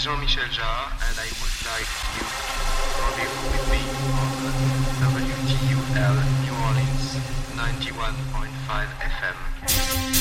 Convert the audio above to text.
is Jean-Michel Jarre, and I would like you to rendezvous with me on WTUL New Orleans 91.5 FM.